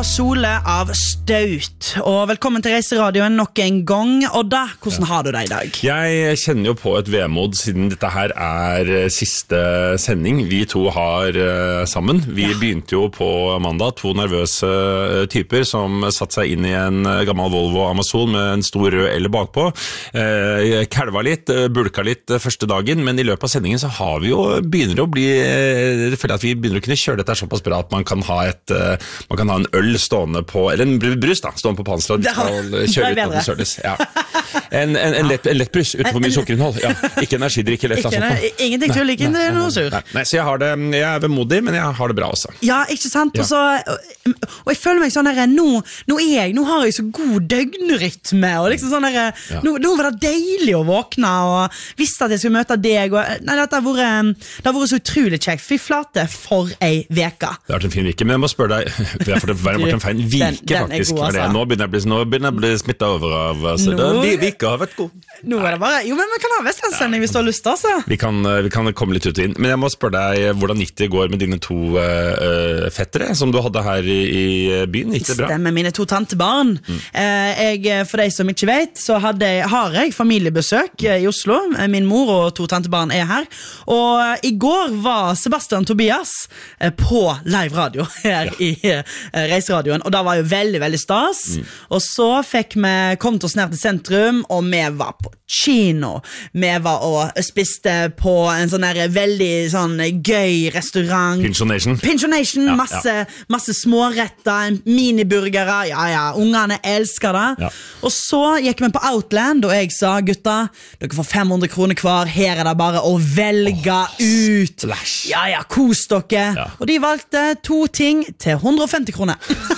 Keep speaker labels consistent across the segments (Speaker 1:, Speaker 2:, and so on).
Speaker 1: Sole av Staut. Og velkommen til Reiseradioen nok en gang. Og da, hvordan har du det i dag?
Speaker 2: Jeg kjenner jo på et vemod siden dette her siste sending vi to har sammen. Vi begynte jo på mandag, to nervøse typer som satt seg inn i en gammel Volvo Amazon med en stor rød L bakpå. Kalva litt, bulka litt første dagen, men i løpet av sendingen så har vi jo begynner å bli, jeg føler at vi begynner å kunne kjøre dette såpass bra at man kan ha en øl stående på, eller en brus da, stående på panseret, og de skal kjøre ut på service. Ja. En lett brus, uten for mye sukkerinnhold. Ja. Ikke energidrikk eller et eller annet sånt.
Speaker 1: Ingenting tull, ikke noe sur.
Speaker 2: Nei, så jeg vemodig, men jeg har det bra også.
Speaker 1: Ja, ikke sant? Ja. Og jeg føler meg sånn her, nå har jeg så god døgnrytme, og liksom sånn her, nå var det deilig å våkne, og visste at jeg skulle møte deg, og nei, det har vært så utrolig kjekt. Fy flate for ei veka.
Speaker 2: Det har vært en fin vike, men jeg må spørre deg, det er for det var en feil vike faktisk. God, altså. Nå begynner jeg å bli smittet over av, altså. Vika har vært god.
Speaker 1: Nå er det bare, jo, men vi kan ha Vestlandssending hvis du har lyst, altså.
Speaker 2: Vi kan komme litt ut og inn, men jeg må spørre deg, hvordan gikk det i går med dine to fettere, som du hadde her i byen? Gikk det bra?
Speaker 1: Stemmer, mine to tantebarn. For deg som ikke vet, så har jeg familiebesøk i Oslo. Min mor og to tantebarn her, og i går var Sebastian Tobias på live radio her i Reiseradioen, og da var jo veldig, veldig stas. Og så fikk vi kommet oss ned til sentrum, og vi var på kino. Vi var og spiste på en sånn der veldig sånn gøy restaurant. Pinchonation, masse småretter, miniburgere, ungene elsker det. Ja. Og så gikk vi på Outland, og jeg sa, gutta, dere får 500 kroner hver, her er det bare å velge ut. Kos dere. Ja. Og de valgte 2 ting til 150 kroner.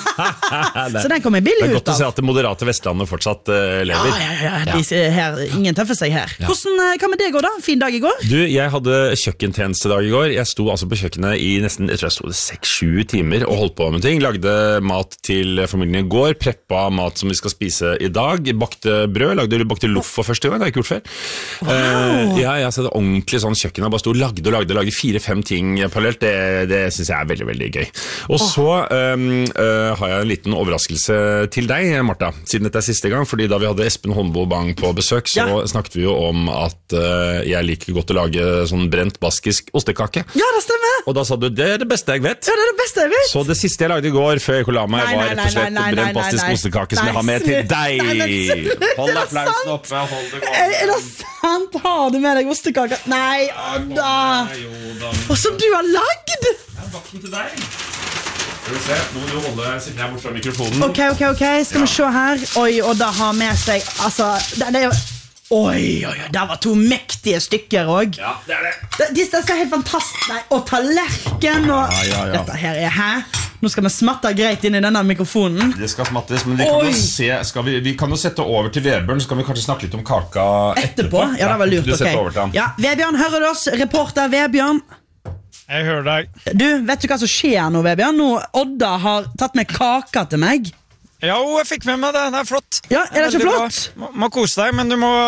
Speaker 1: Så den kommer billig ut av.
Speaker 2: Det er godt å se at det moderate Vestlandet fortsatt lever.
Speaker 1: Her, ingen tøffer seg her. Hva med deg går da? Fin dag i går?
Speaker 2: Du, jeg hadde kjøkkentjenestedag i går. Jeg sto altså på kjøkkenet i nesten, jeg tror jeg sto 6-7 timer og holdt på med ting. Lagde mat til familien i går, preppa mat som vi skal spise i dag, bakte brød, bakte loff for første gang, det har jeg ikke gjort før.
Speaker 1: Wow.
Speaker 2: Jeg så det ordentlig sånn kjøkkenet, bare sto og lagde 4-5 ting parallelt, det synes jeg veldig, veldig gøy. Og så har jeg en liten overraskelse til deg, Martha, siden dette siste gang, fordi da vi hadde Espen Holmbo Bang på besøk, så snakket vi jo om at jeg liker godt å lage sånn brent baskisk ostekake.
Speaker 1: Ja, det stemmer!
Speaker 2: Og da sa du, det er det beste jeg vet.
Speaker 1: Ja, det er det beste jeg vet.
Speaker 2: Så det siste jeg lagde i går, før jeg la meg, var rett og slett brent baskisk ostekake som jeg har med til deg. Hold applausen oppe, hold det gående.
Speaker 1: Er det sant? Har du med deg ostekake? Nei, da. Og som du har lagd!
Speaker 2: Jeg har bakt den til deg. Skal vi se, nå må du holde, sitter jeg bort fra mikrofonen.
Speaker 1: Ok, skal vi se her. Oi, og da har med seg, altså, det er jo... Oi, det var 2 mektige stykker også.
Speaker 2: Ja, det er det.
Speaker 1: Disse er helt fantastisk. Nei, og tallerken og... Dette her her. Nå skal vi smatte greit inn i denne mikrofonen.
Speaker 2: Det skal smattes, men vi kan jo se, vi kan jo sette over til Vebjørn, så kan vi kanskje snakke litt om kaka etterpå.
Speaker 1: Ja, det var lurt,
Speaker 2: Du setter over til han.
Speaker 1: Ja, Vebjørn, hører du oss? Reporter Vebjørn.
Speaker 3: Jeg hører deg.
Speaker 1: Du, vet du hva som skjer nå, Vebjørn? Nå, Odda har tatt med kaka til meg.
Speaker 3: Ja, jeg fikk med meg det, det er flott.
Speaker 1: Ja, er det ikke flott?
Speaker 3: Må kose deg, men du må